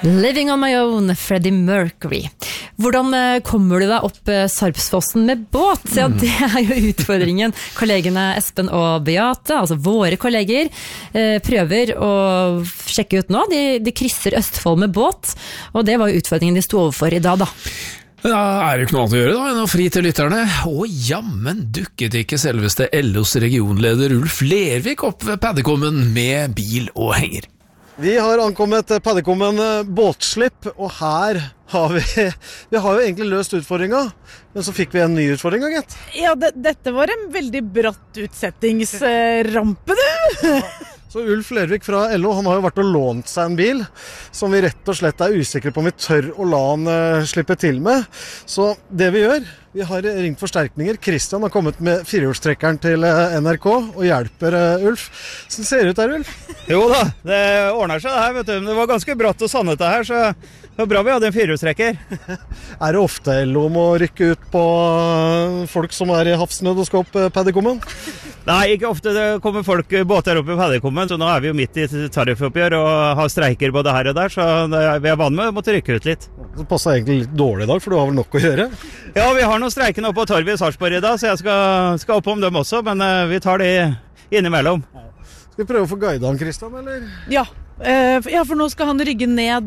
Living on my own, Freddie Mercury. Hvordan kommer du deg opp Sarpsfossen med båt? Ja, det jo utfordringen. Kollegene Espen og Beate, altså våre kolleger, prøver å sjekke ut nå. De krysser Østfold med båt, og det var jo utfordringen de stod overfor i dag da. Ja, det jo ikke noe annet å gjøre da, enn å fri til lytterne. Og jammen dukket ikke selveste LOs regionleder Ulf Lervik opp ved Paddekommen med bil og henger. Vi har ankommet Paddekommen båtslipp, og her har vi har jo egentlig løst utfordringen, men så fikk vi en ny utfordring, Gett. Ja, dette var en veldig bratt utsettingsrampe, du! Så Ulf Lervik fra LO, han har jo vært og lånt seg en bil, som vi rett og slett usikre på om vi tør å la han slippe til med. Så det vi gjør, vi har ringt forsterkninger. Christian har kommet med firehjulstrekkeren til NRK og hjelper Ulf. Så det ser ut der, Ulf? Jo da, det ordner seg det her, vet du. Men det var ganske bratt og sannete her, så det var bra vi hadde en firehjulstrekker. Det ofte LO må rykke ut på folk som i havsnød og skal opp Paddekommen? Nei, ikke ofte. Det kommer folk båter opp i Paddekommen, så nå vi jo midt i tariffoppgjør og har streiker både her og der, så vi vant med å måtte rykke ut litt. Det passer egentlig litt dårlig i dag, for du har vel nok å gjøre? Ja, vi har noen streikene oppe på torvet i Sarpsborg i dag, så jeg skal opp om dem også, men vi tar de innimellom. Skal vi prøve å få guide han, Christian, eller? Ja, for nå skal han rygge ned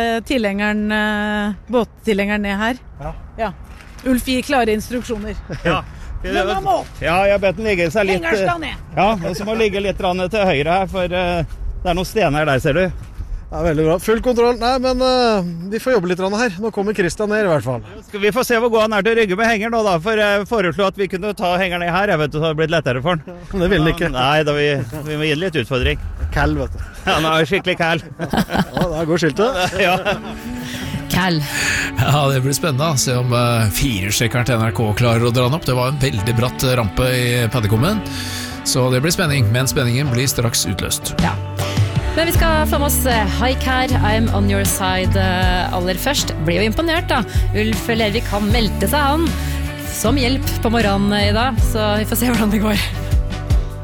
båttilhengeren ned her. Ja. Ulf gir klare instruksjoner. Ja. Men han må! Ja, jeg bedt den ligge seg litt. Henger skal ned. Ja, og så må ligge litt til høyre her, for det noen stener der, ser du. Ja, veldig bra. Full kontroll. Nei, men vi får jobbe litt her. Nå kommer Christian ned i hvert fall. Vi får se hvor god han til å rygge med henger nå da, for jeg foreslo at vi kunne ta hengeren ned her, jeg vet du, så det har blitt lettere for han. Men det vil han ikke. Nei, da vi må gi litt utfordring. Kall, vet du. Ja, han skikkelig kall. Ja, der går skiltet. Ja. Kall. Ja, det blir spennende å se om firehjulstrekkeren til NRK klarer å dra den opp. Det var en veldig bratt rampe i Paddekommen, så det blir spenning, men spenningen blir straks utløst. Ja. Men vi skal få med oss Haik her, I'm on your side aller først. Blir jo imponert da. Ulf Lervik kan meldte seg han som hjelp på morgenen i dag, så vi får se hvordan det går.